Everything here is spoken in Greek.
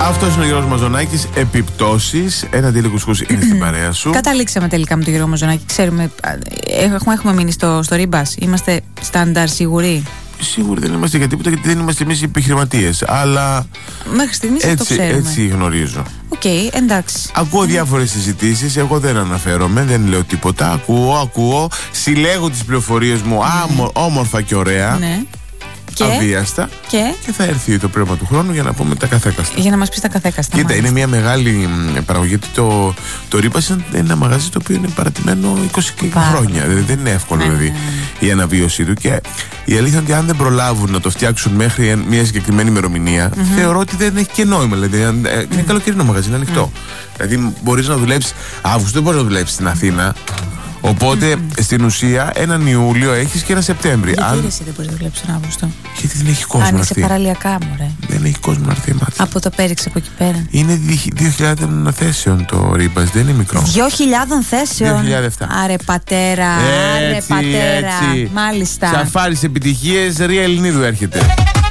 Αυτός είναι ο Γιώργος Μαζονάκης. Επιπτώσεις. Ένα ντύλι κουσκούς είναι στην παρέα σου. Καταλήξαμε τελικά με τον Γιώργο Μαζονάκη. Ξέρουμε, έχουμε μείνει στο Ρίμπας. Είμαστε στάνταρ σίγουροι. Σίγουροι δεν είμαστε για τίποτα, γιατί δεν είμαστε εμείς οι επιχειρηματίες. Αλλά μέχρι στιγμής αυτό ξέρουμε. Έτσι γνωρίζω. Οκ, εντάξει. Ακούω διάφορες συζητήσεις. Εγώ δεν αναφέρομαι, δεν λέω τίποτα. Ακούω. Συλλέγω τις πληροφορίες μου όμορφα και ωραία. Ναι. Αβίαστα. Και θα έρθει το πρέμα του χρόνου για να πούμε τα καθέκαστα. Για να μας πεις τα καθέκαστα. Κοίτα, είναι μια μεγάλη παραγωγή. Το Ρίμπας είναι ένα μαγαζί το οποίο είναι παρατημένο 20 χρόνια. Δεν είναι εύκολο δηλαδή η αναβίωσή του. Και η αλήθεια είναι ότι αν δεν προλάβουν να το φτιάξουν μέχρι μια συγκεκριμένη ημερομηνία, θεωρώ ότι δεν έχει και νόημα. Δηλαδή, είναι καλοκαιρινό μαγαζί, είναι ανοιχτό. Δηλαδή, μπορείς να δουλέψεις Αύγουστο, δεν μπορείς να δουλέψεις στην Αθήνα. Οπότε στην ουσία έναν Ιούλιο έχεις και ένα Σεπτέμβρη. Γιατί εσύ δεν μπορείς να δουλέψεις τον Αύγουστο? Γιατί δεν έχει κόσμο. Αν είσαι παραλιακά, μωρέ. Δεν έχει κόσμο να έρθει. Από το πέριξ από εκεί πέρα. Είναι 2.000 θέσεων το Ρίμπας, δεν είναι μικρό. 2.000 θέσεων. 2.007. Άρε πατέρα, Έτσι. Μάλιστα. Σαφάρις επιτυχίες, Ρία Ελληνίδου έρχεται.